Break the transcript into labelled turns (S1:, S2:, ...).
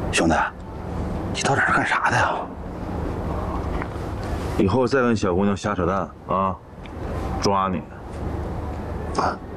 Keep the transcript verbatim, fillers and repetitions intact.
S1: 兄弟，你到这是干啥的呀？
S2: 以后再跟小姑娘瞎扯淡啊，抓你！
S1: 啊！